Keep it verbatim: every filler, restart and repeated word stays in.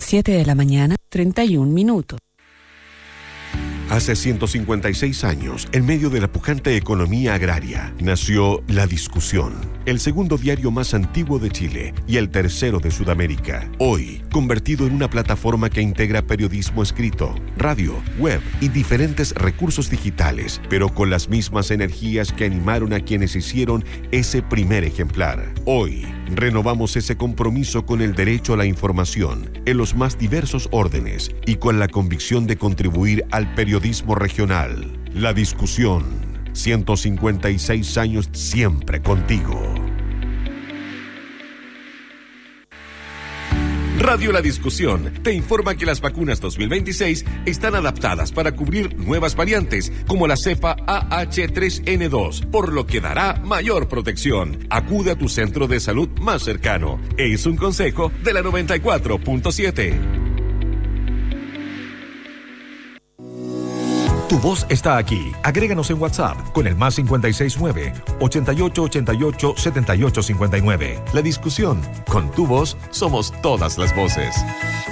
siete de la mañana, treinta y un minutos. Hace ciento cincuenta y seis años, en medio de la pujante economía agraria, nació La Discusión, el segundo diario más antiguo de Chile y el tercero de Sudamérica. Hoy, convertido en una plataforma que integra periodismo escrito, radio, web y diferentes recursos digitales, pero con las mismas energías que animaron a quienes hicieron ese primer ejemplar. Hoy, renovamos ese compromiso con el derecho a la información en los más diversos órdenes y con la convicción de contribuir al periodismo regional. La Discusión. ciento cincuenta y seis años siempre contigo. Radio La Discusión te informa que las vacunas dos mil veintiséis están adaptadas para cubrir nuevas variantes como la cepa A H tres N dos, por lo que dará mayor protección. Acude a tu centro de salud más cercano. Es un consejo de la noventa y cuatro punto siete. Tu voz está aquí. Agréganos en WhatsApp con el más cincuenta y seis nueve, ochenta y ocho ochenta y ocho, setenta y ocho cincuenta y nueve. La Discusión. Con tu voz somos todas las voces.